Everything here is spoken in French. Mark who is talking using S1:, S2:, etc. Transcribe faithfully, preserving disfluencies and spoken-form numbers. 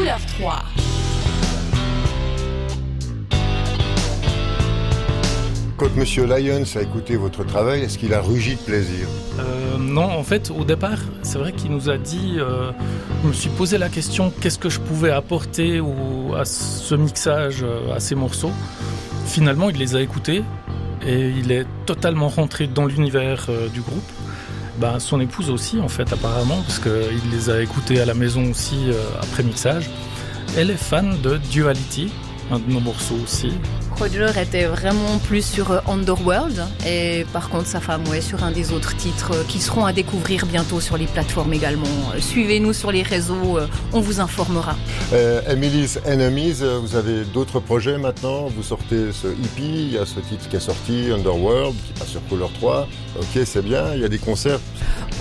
S1: Couleur trois.
S2: Quand Monsieur Lyons a écouté votre travail, est-ce qu'il a rugi de plaisir ?
S3: euh, Non, en fait, au départ, c'est vrai qu'il nous a dit... Euh, je me suis posé la question, qu'est-ce que je pouvais apporter au, à ce mixage, à ces morceaux ? Finalement, il les a écoutés et il est totalement rentré dans l'univers euh, du groupe. Ben, son épouse aussi, en fait, apparemment, parce qu'il les a écoutés à la maison aussi euh, après mixage. Elle est fan de Duality, un de nos morceaux aussi.
S4: Roger était vraiment plus sur Underworld et par contre sa femme ouais, sur un des autres titres qui seront à découvrir bientôt sur les plateformes également. Suivez-nous sur les réseaux, on vous informera.
S2: Euh, Emily's Enemies, vous avez d'autres projets maintenant ? Vous sortez ce E P, il y a ce titre qui est sorti, Underworld, qui passe sur Couleur trois. Ok, c'est bien, il y a des concerts.